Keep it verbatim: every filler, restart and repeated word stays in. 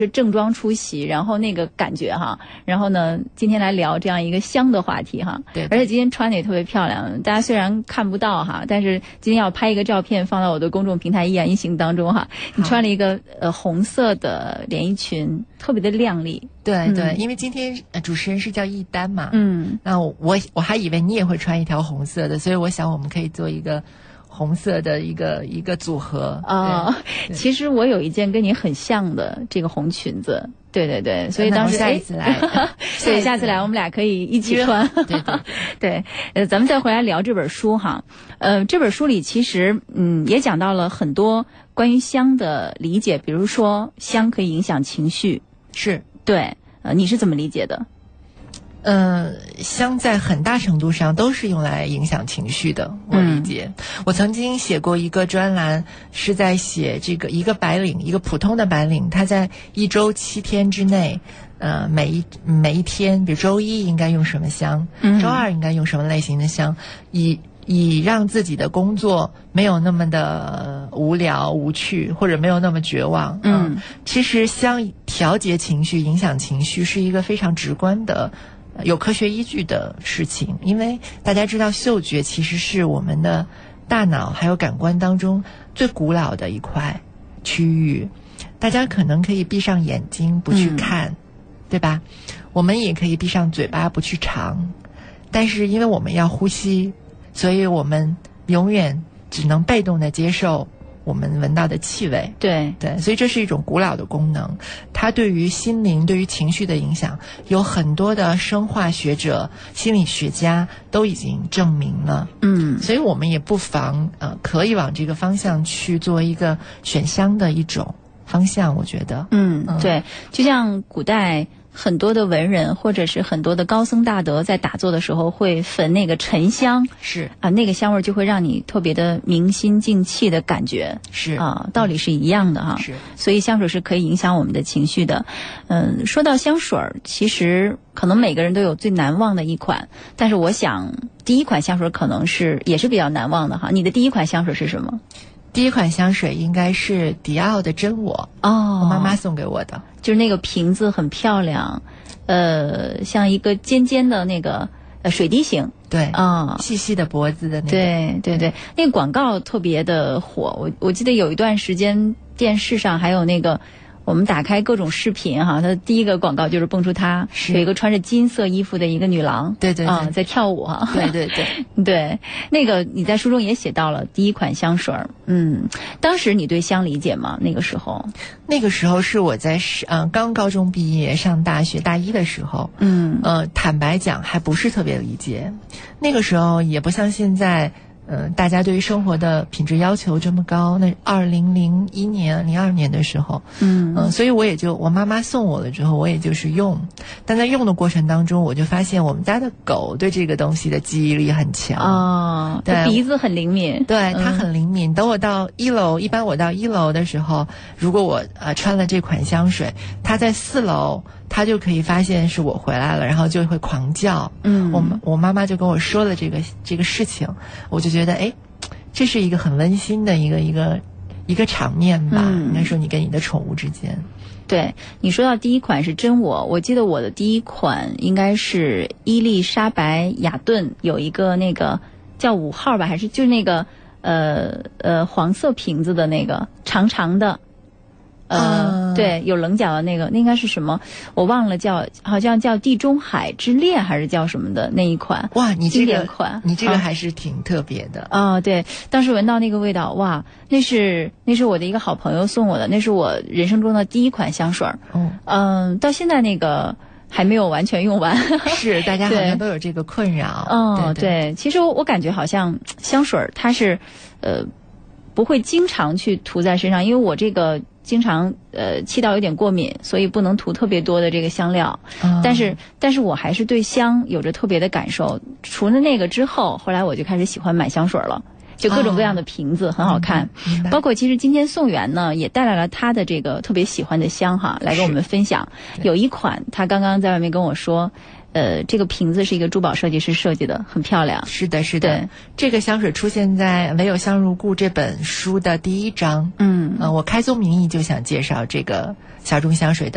是正装出席，然后那个感觉哈，然后呢，今天来聊这样一个香的话题哈。 对， 而且今天穿的也特别漂亮，大家虽然看不到哈，但是今天要拍一个照片放到我的公众平台一言一行当中哈。你穿了一个呃红色的连衣裙，特别的亮丽。 对对、嗯，因为今天呃主持人是叫一丹嘛， 嗯， 那我我还以为你也会穿一条红色的，所以我想我们可以做一个红色的一个一个组合啊、哦。其实我有一件跟你很像的这个红裙子，对对对，所以当时下一次来， 对，下次来我们俩可以一起穿。 对对对，呃，咱们再回来聊这本书哈，呃，这本书里其实嗯也讲到了很多关于香的理解，比如说香可以影响情绪， 是对，呃，你是怎么理解的？ 呃，香在很大程度上都是用来影响情绪的，我理解、嗯。我曾经写过一个专栏，是在写这个一个白领，一个普通的白领，他在一周七天之内，呃，每一每一天，比如周一应该用什么香，嗯、周二应该用什么类型的香，以以让自己的工作没有那么的无聊无趣，或者没有那么绝望。嗯，嗯其实香调节情绪、影响情绪是一个非常直观的。有科学依据的事情，因为大家知道嗅觉其实是我们的大脑还有感官当中最古老的一块区域，大家可能可以闭上眼睛不去看、嗯、对吧？我们也可以闭上嘴巴不去尝，但是因为我们要呼吸，所以我们永远只能被动的接受我们闻到的气味。 对对，所以这是一种古老的功能，它对于心灵对于情绪的影响有很多的生化学者心理学家都已经证明了。嗯，所以我们也不妨呃可以往这个方向去做一个选香的一种方向，我觉得。 嗯，嗯对，就像古代很多的文人或者是很多的高僧大德在打坐的时候会焚那个沉香， 是啊， 那个香味就会让你特别的明心静气的感觉， 是啊，道理是一样的哈。 是， 所以香水是可以影响我们的情绪的。嗯，说到香水，其实可能每个人都有最难忘的一款，但是我想第一款香水可能是也是比较难忘的哈。你的第一款香水是什么？ 第一款香水应该是迪奥的真我哦，我妈妈送给我的， 就是那个瓶子很漂亮，呃，像一个尖尖的那个呃水滴形， 对啊、哦， 细细的脖子的那个， 对对对，那个广告特别的火，我我记得有一段时间电视上还有那个。我们打开各种视频哈，它第一个广告就是蹦出它有一个穿着金色衣服的一个女郎， 对对对、 啊，在跳舞哈， 对对对对，那个你在书中也写到了第一款香水，嗯，当时你对香理解吗？那个时候， 那个时候是我在嗯、呃、刚高中毕业上大学大一的时候，嗯呃坦白讲还不是特别理解，那个时候也不像现在。嗯、呃，大家对于生活的品质要求这么高，那二零零一年、零二年的时候，嗯嗯、呃，所以我也就我妈妈送我了之后，我也就是用，但在用的过程当中，我就发现我们家的狗对这个东西的记忆力很强哦，对，鼻子很灵敏， 对，它很灵敏。嗯、等我到一楼，一般我到一楼的时候，如果我呃穿了这款香水，它在四楼。他就可以发现是我回来了，然后就会狂叫。嗯，我我妈妈就跟我说了这个这个事情，我就觉得哎，这是一个很温馨的一个一个一个场面吧。嗯、应该说你跟你的宠物之间。 对，你说到第一款是真我，我记得我的第一款应该是伊丽莎白雅顿有一个那个叫五号吧，还是就是那个呃呃黄色瓶子的那个长长的。呃，对，有棱角的那个，那应该是什么？我忘了叫，好像叫地中海之恋还是叫什么的那一款？ 哇，你这个款， 你这个还是挺特别的啊、哦！对，当时闻到那个味道，哇，那是那是我的一个好朋友送我的，那是我人生中的第一款香水。嗯嗯，到现在那个还没有完全用完， 是大家好像都有这个困扰。 哦，对, 对，其实我我感觉好像香水它是呃不会经常去涂在身上，因为我这个。经常呃气道有点过敏，所以不能涂特别多的这个香料。哦、但是但是我还是对香有着特别的感受。除了那个之后，后来我就开始喜欢买香水了，就各种各样的瓶子、哦、很好看。包括其实今天宋元呢也带来了他的这个特别喜欢的香哈，来跟我们分享。有一款他刚刚在外面跟我说。呃，这个瓶子是一个珠宝设计师设计的，很漂亮。 是的，是的。这个香水出现在《唯有香入故》这本书的第一章。嗯，呃，我开宗明义就想介绍这个小众香水的。